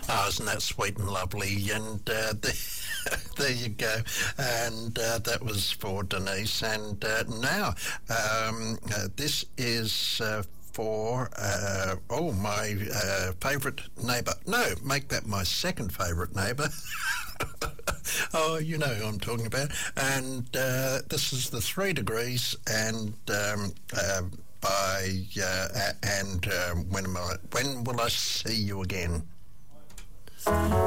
Oh, isn't that sweet and lovely? And there you go. And that was for Denise. And now, this is for, my favourite neighbour. No, make that my second favourite neighbour. Oh, you know who I'm talking about. And this is the 3 Degrees, and when will I see you again?